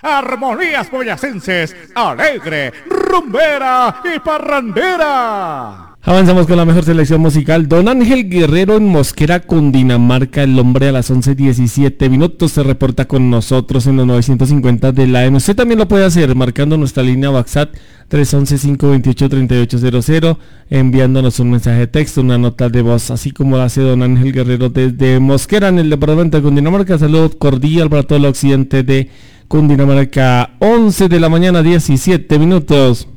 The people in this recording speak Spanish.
Armonías boyacenses, alegre, rumbera y parrandera. Avanzamos con la mejor selección musical. Don Ángel Guerrero en Mosquera, Cundinamarca. El hombre a las 11:17 se reporta con nosotros en los 950 de la AM. Usted también lo puede hacer marcando nuestra línea WhatsApp 311-528-3800, enviándonos un mensaje de texto, una nota de voz, así como lo hace don Ángel Guerrero desde Mosquera, en el departamento de Cundinamarca. Saludo cordial para todo el occidente de Cundinamarca. 11 de la mañana, 17 minutos.